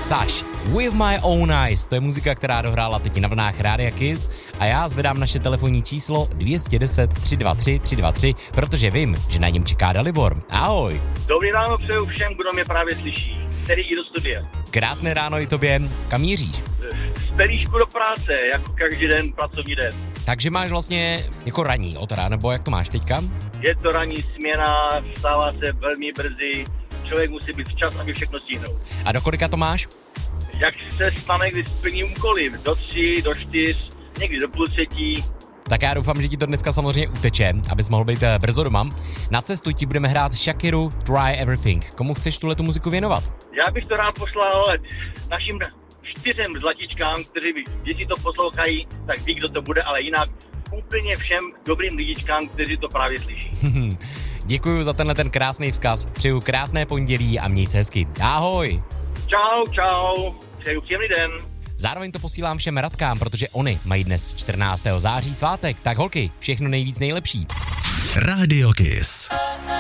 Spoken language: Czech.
Sash, With My Own Eyes, to je muzika, která dohrála teď na vlnách Rádia Kiss a já zvedám naše telefonní číslo 210 323 323, protože vím, že na něm čeká Dalibor. Ahoj. Dobrý ráno přeju všem, kdo mě právě slyší, který i do studia. Krásné ráno i tobě, kam míříš? Z pelíšku do práce, jako každý den, pracovní den. Takže máš vlastně jako ranní otra, nebo jak to máš teďka? Je to ranní směna, vstává se velmi brzy, člověk musí být včas, aby všechno stihnul. A do kolika to máš? Jak se stane, když splním úkoly? Do 3, do 4, někdy do půl 3. Tak já doufám, že ti to dneska samozřejmě uteče, abys mohl být brzo doma. Na cestu ti budeme hrát Shakiru Try Everything. Komu chceš tuhletu muziku věnovat? Já bych to rád poslal našim 4 zlatičkám, kteří jestli to poslouchají, tak ví, kdo to bude, ale jinak úplně všem dobrým lidičkám, kteří to právě slyší. Děkuju za tenhle ten krásný vzkaz. Přeju krásné pondělí a měj se hezky. Ahoj. Čau. Přeju příjemný den. Zároveň to posílám všem Radkám, protože oni mají dnes 14. září svátek. Tak holky, všechno nejvíc nejlepší. Radio Kiss.